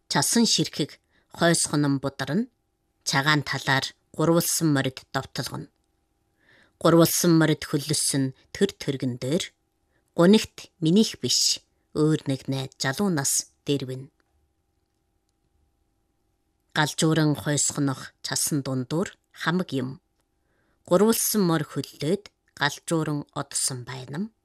Часан ширхэг хойсгонон бударна. Цагаан талаар гурвалсан морид довтолгоно. Гурвалсан морид хөллөсөн тэр тэргэн дээр гунигт минийх биш өөр нэг найз жалуунаас дэрвэн. Галжууран хойсгонох часан дундуур хамаг юм. Гурвалсан мор хөллөөд галжууран одсон байнам.